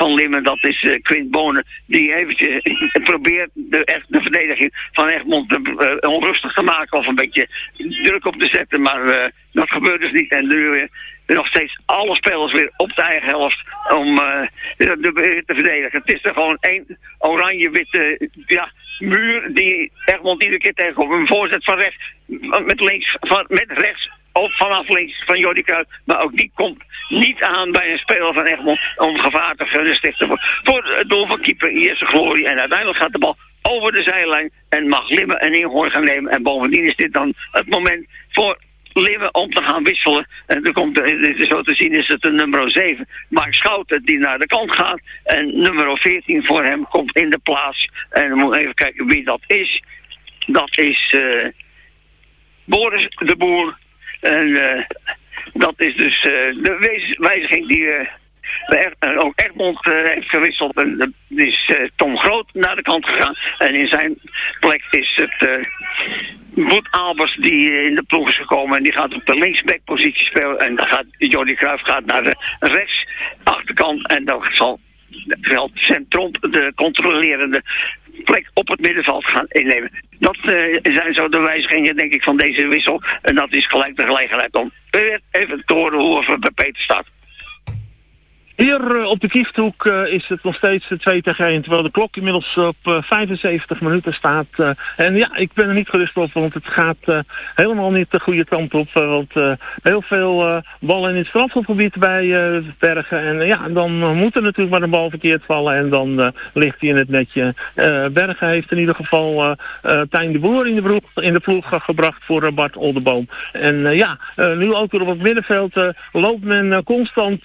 van Limmen. Dat is Quint Bonen. Die eventjes probeert de verdediging van Egmond onrustig te maken. Of een beetje druk op te zetten. Maar dat gebeurt dus niet. En nu nog steeds alle spelers weer op de eigen helft om te verdedigen. Het is er gewoon één oranje-witte muur die Egmond iedere keer tegenkomt. Een voorzet van rechts, met rechts. Of vanaf links van Jordi Cruijff. Maar ook die komt niet aan bij een speler van Egmond om gevaar te stichten voor het doel van keeper Jesse Glory. En uiteindelijk gaat de bal over de zijlijn en mag Limmen een ingooi gaan nemen. En bovendien is dit dan het moment voor Limmen om te gaan wisselen. En er komt, zo te zien is het de nummer 7, Mark Schouten, die naar de kant gaat. En nummer 14 voor hem komt in de plaats. En we moeten even kijken wie dat is. Dat is Boris de Boer. En dat is dus de wijziging die ook Egmond heeft gewisseld. En dat is Tom Groot naar de kant gegaan. En in zijn plek is het Boet Albers die in de ploeg is gekomen. En die gaat op de linksbackpositie spelen. En dan gaat Jordi Cruijff naar de rechtsachterkant. En dan zal Centromp, de controlerende plek op het middenveld gaan innemen. Dat zijn zo de wijzigingen, denk ik, van deze wissel. En dat is gelijk de gelegenheid om weer even te horen hoe het bij Peter staat. Hier op de Kiefhoek is het nog steeds 2-1, terwijl de klok inmiddels op 75 minuten staat. En ja, ik ben er niet gerust op, want het gaat helemaal niet de goede kant op. Want heel veel ballen in het strafschopgebied bij Bergen. En dan moet er natuurlijk maar een bal verkeerd vallen en dan ligt hij in het netje. Bergen heeft in ieder geval Tijn de Boer in de ploeg gebracht voor Bart Oldeboom. En nu ook weer op het middenveld loopt men constant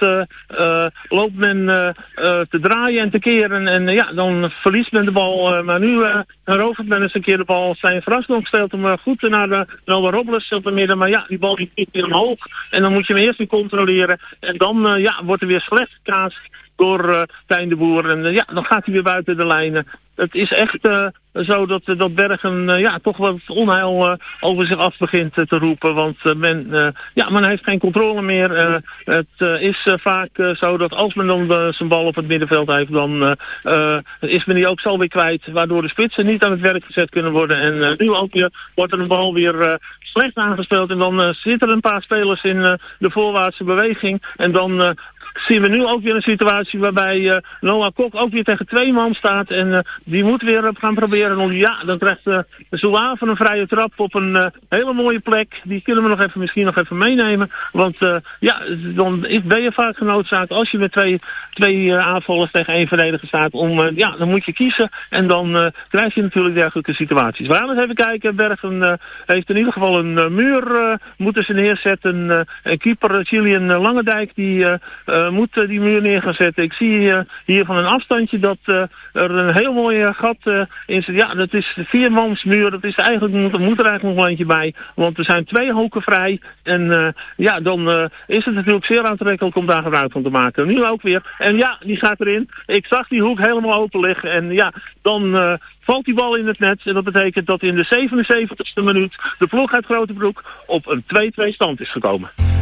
te draaien en te keren. En dan verliest men de bal. Maar nu rovert men eens een keer de bal. Zijn Verrasdonk stelt hem goed naar de Robles op het midden. Maar die bal die vliegt weer omhoog. En dan moet je hem eerst weer controleren. En dan wordt er weer slecht gekaast door Tijn de Boer. En dan gaat hij weer buiten de lijnen. Het is echt zo dat Bergen toch wat onheil over zich af begint te roepen. Want men heeft geen controle meer. Het is vaak zo dat als men dan zijn bal op het middenveld heeft, dan is men die ook zo weer kwijt. Waardoor de spitsen niet aan het werk gezet kunnen worden. En nu ook weer wordt er een bal weer slecht aangespeeld. En dan zitten er een paar spelers in de voorwaartse beweging. En dan zien we nu ook weer een situatie waarbij Noah Kok ook weer tegen 2 man staat. En die moet weer gaan proberen. Dan krijgt de Zouave een vrije trap op een hele mooie plek. Die kunnen we misschien nog even meenemen. Want dan ben je vaak genoodzaakt als je met twee aanvallers tegen 1 verdediger staat. Dan moet je kiezen. En dan krijg je natuurlijk dergelijke situaties. We gaan eens even kijken. Bergen heeft in ieder geval een muur moeten ze neerzetten. Keeper Julian Langendijk die moet die muur neer gaan zetten. Ik zie hier van een afstandje dat er een heel mooi gat in zit. Ja, dat is de 4-mans muur. Dat is eigenlijk, moet er eigenlijk nog eentje bij. Want er zijn 2 hoeken vrij. En dan is het natuurlijk zeer aantrekkelijk om daar gebruik van te maken. Nu ook weer. En die gaat erin. Ik zag die hoek helemaal open liggen. En dan valt die bal in het net. En dat betekent dat in de 77e minuut de ploeg uit Grotebroek op een 2-2 stand is gekomen.